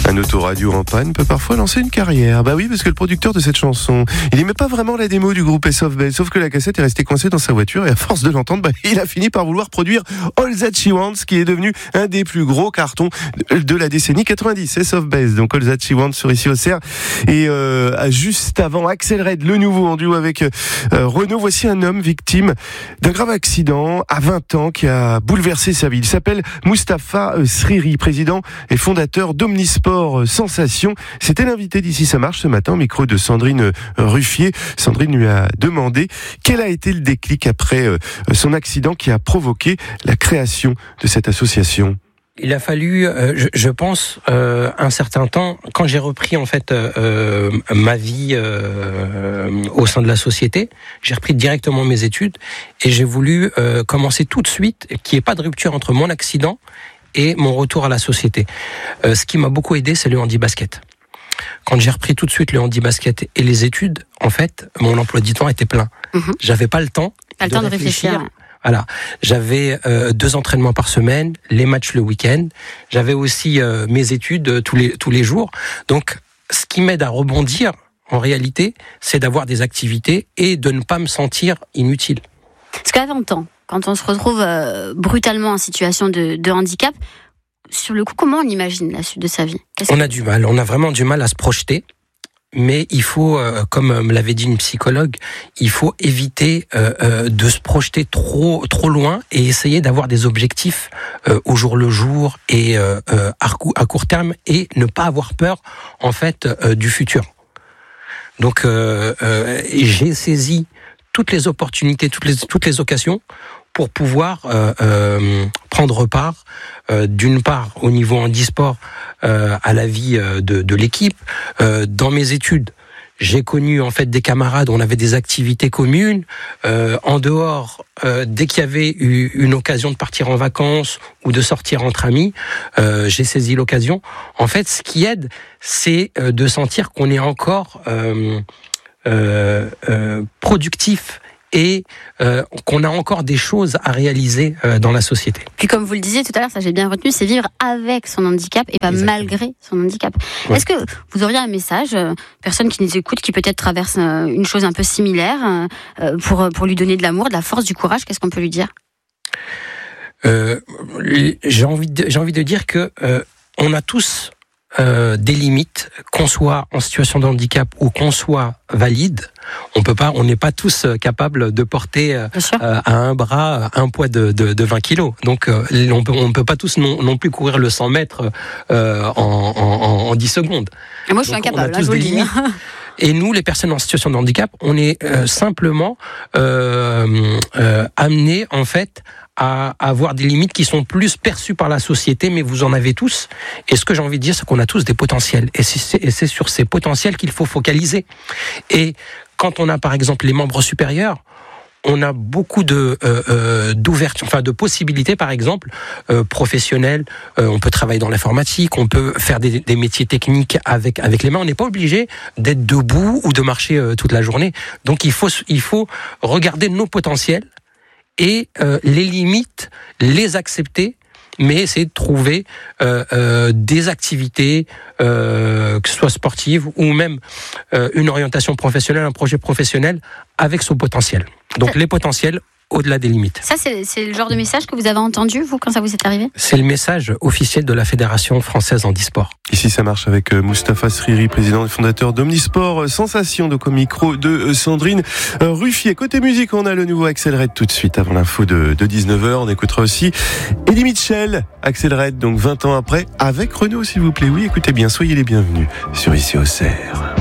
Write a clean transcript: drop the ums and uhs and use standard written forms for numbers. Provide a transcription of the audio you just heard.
Un autoradio en panne peut parfois lancer une carrière. Bah oui, parce que le producteur de cette chanson, il n'aimait pas vraiment la démo du groupe Ace of Base, sauf que la cassette est restée coincée dans sa voiture et à force de l'entendre, il a fini par vouloir produire All That She Wants, qui est devenu un des plus gros cartons de la décennie 90. Ace of Base, donc All That She Wants sur Ici au Cerf. Et juste avant, Axel Red, le nouveau en duo avec Renaud. Voici un homme victime d'un grave accident à 20 ans qui a bouleversé sa vie. Il s'appelle Mustapha Sriri, président et fondateur d'Omnisport Sensation. C'était l'invité d'Ici ça marche ce matin au micro de Sandrine Ruffier. Sandrine lui a demandé quel a été le déclic après son accident qui a provoqué la création de cette association. Il a fallu, je pense, un certain temps, quand j'ai repris en fait ma vie au sein de la société, j'ai repris directement mes études et j'ai voulu commencer tout de suite, qu'il n'y ait pas de rupture entre mon accident et mon retour à la société. Ce qui m'a beaucoup aidé, c'est le handi-basket. Quand j'ai repris tout de suite le handi-basket et les études, en fait, mon emploi du temps était plein. J'avais pas le temps de réfléchir. Voilà, j'avais 2 entraînements par semaine, les matchs le week-end. J'avais aussi mes études tous les jours. Donc, ce qui m'aide à rebondir, en réalité, c'est d'avoir des activités et de ne pas me sentir inutile. Parce qu'à 20 ans, quand on se retrouve brutalement en situation de handicap, sur le coup, comment on imagine la suite de sa vie ? On a vraiment du mal à se projeter. Mais il faut, comme me l'avait dit une psychologue, il faut éviter de se projeter trop loin et essayer d'avoir des objectifs au jour le jour et à court terme et ne pas avoir peur en fait du futur. Donc j'ai saisi toutes les opportunités, toutes les occasions pour pouvoir prendre part, d'une part au niveau handisport, à la vie de l'équipe. Dans mes études, j'ai connu en fait des camarades, on avait des activités communes. En dehors, dès qu'il y avait eu une occasion de partir en vacances ou de sortir entre amis, j'ai saisi l'occasion. En fait, ce qui aide, c'est de sentir qu'on est encore productif et qu'on a encore des choses à réaliser dans la société. Puis comme vous le disiez tout à l'heure, ça j'ai bien retenu, c'est vivre avec son handicap et pas malgré son handicap. Ouais. Est-ce que vous auriez un message, personne qui nous écoute, qui peut-être traverse une chose un peu similaire, pour lui donner de l'amour, de la force, du courage, qu'est-ce qu'on peut lui dire ? J'ai envie de dire que on a tous des limites, qu'on soit en situation de handicap ou qu'on soit valide. On n'est pas tous capables de porter à un bras un poids de 20 kilos. Donc on peut pas tous non plus courir le 100 mètres en 10 secondes. Et moi je suis incapable, je vous le dis. Et nous, les personnes en situation de handicap, on est simplement amenés en fait à avoir des limites qui sont plus perçues par la société, mais vous en avez tous. Et ce que j'ai envie de dire, c'est qu'on a tous des potentiels. Et c'est sur ces potentiels qu'il faut focaliser. Et quand on a, par exemple, les membres supérieurs, on a beaucoup d'ouverture, enfin de possibilités, par exemple, professionnelles. On peut travailler dans l'informatique, on peut faire des métiers techniques avec les mains. On n'est pas obligé d'être debout ou de marcher toute la journée. Donc il faut regarder nos potentiels et les limites, les accepter, mais essayer de trouver des activités, que ce soit sportives ou même une orientation professionnelle, un projet professionnel avec son potentiel. Donc les potentiels au-delà des limites. Ça, c'est le genre de message que vous avez entendu, vous, quand ça vous est arrivé ? C'est le message officiel de la Fédération française handisport. Ici, ça marche avec Mustapha Sriri, président et fondateur d'Omnisport Sensation, donc au micro de Sandrine Ruffier. Côté musique, on a le nouveau Axel Red tout de suite avant l'info de 19h. On écoutera aussi Eddie Mitchell, Axel Red, donc 20 ans après, avec Renaud, s'il vous plaît. Oui, écoutez bien, soyez les bienvenus sur Ici au Cerf.